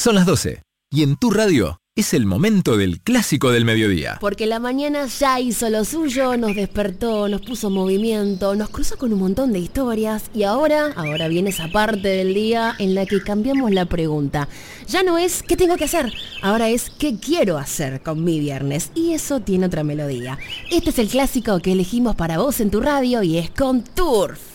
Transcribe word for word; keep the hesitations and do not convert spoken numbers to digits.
Son las doce y en tu radio es el momento del clásico del mediodía. Porque la mañana ya hizo lo suyo, nos despertó, nos puso en movimiento, nos cruzó con un montón de historias y ahora, ahora viene esa parte del día en la que cambiamos la pregunta. Ya no es ¿qué tengo que hacer? Ahora es ¿qué quiero hacer con mi viernes? Y eso tiene otra melodía. Este es el clásico que elegimos para vos en tu radio y es con Turf.